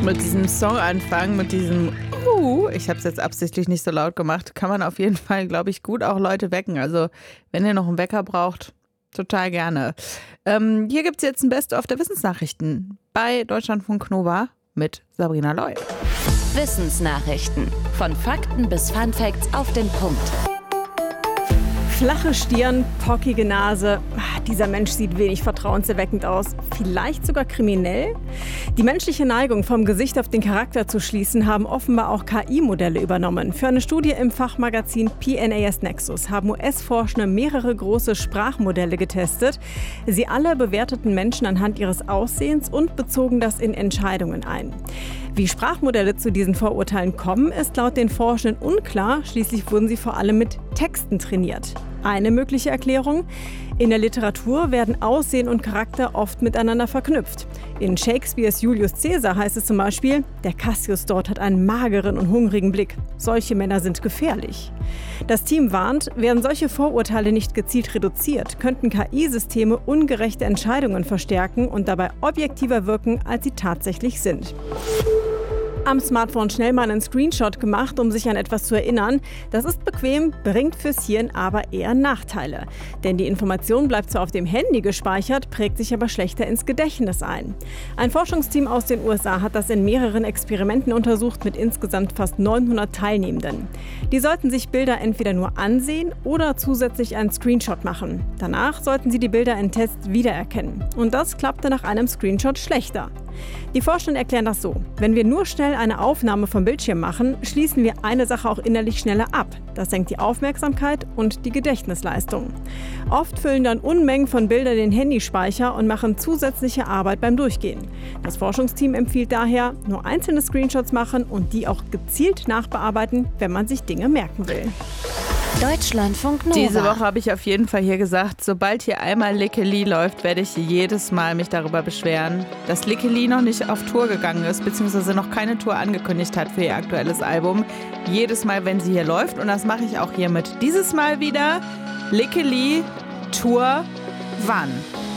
Mit diesem Song anfangen, mit diesem ich habe es jetzt absichtlich nicht so laut gemacht, kann man auf jeden Fall, glaube ich, gut auch Leute wecken. Also wenn ihr noch einen Wecker braucht, total gerne. Hier gibt es jetzt ein Best-of der Wissensnachrichten bei Deutschlandfunk Nova mit Sabrina Loy. Wissensnachrichten. Von Fakten bis Funfacts auf den Punkt. Flache Stirn, pockige Nase. Dieser Mensch sieht wenig vertrauenserweckend aus. Vielleicht sogar kriminell? Die menschliche Neigung, vom Gesicht auf den Charakter zu schließen, haben offenbar auch KI-Modelle übernommen. Für eine Studie im Fachmagazin PNAS Nexus haben US-Forschende mehrere große Sprachmodelle getestet. Sie alle bewerteten Menschen anhand ihres Aussehens und bezogen das in Entscheidungen ein. Wie Sprachmodelle zu diesen Vorurteilen kommen, ist laut den Forschenden unklar. Schließlich wurden sie vor allem mit Texten trainiert. Eine mögliche Erklärung: In der Literatur werden Aussehen und Charakter oft miteinander verknüpft. In Shakespeares Julius Caesar heißt es zum Beispiel, der Cassius dort hat einen mageren und hungrigen Blick. Solche Männer sind gefährlich. Das Team warnt, werden solche Vorurteile nicht gezielt reduziert, könnten KI-Systeme ungerechte Entscheidungen verstärken und dabei objektiver wirken, als sie tatsächlich sind. Am Smartphone schnell mal einen Screenshot gemacht, um sich an etwas zu erinnern. Das ist bequem, bringt fürs Hirn aber eher Nachteile. Denn die Information bleibt zwar auf dem Handy gespeichert, prägt sich aber schlechter ins Gedächtnis ein. Ein Forschungsteam aus den USA hat das in mehreren Experimenten untersucht mit insgesamt fast 900 Teilnehmenden. Die sollten sich Bilder entweder nur ansehen oder zusätzlich einen Screenshot machen. Danach sollten sie die Bilder in Tests wiedererkennen. Und das klappte nach einem Screenshot schlechter. Die Forschenden erklären das so: Wenn wir nur schnell eine Aufnahme vom Bildschirm machen, schließen wir eine Sache auch innerlich schneller ab. Das senkt die Aufmerksamkeit und die Gedächtnisleistung. Oft füllen dann Unmengen von Bildern den Handyspeicher und machen zusätzliche Arbeit beim Durchgehen. Das Forschungsteam empfiehlt daher, nur einzelne Screenshots machen und die auch gezielt nachbearbeiten, wenn man sich Dinge merken will. Deutschlandfunk Nova. Diese Woche habe ich auf jeden Fall hier gesagt, sobald hier einmal Lickeli läuft, werde ich jedes Mal mich darüber beschweren, dass Lickeli noch nicht auf Tour gegangen ist, beziehungsweise noch keine Tour angekündigt hat für ihr aktuelles Album. Jedes Mal, wenn sie hier läuft, und das mache ich auch hiermit. Dieses Mal wieder Lickeli Tour wann?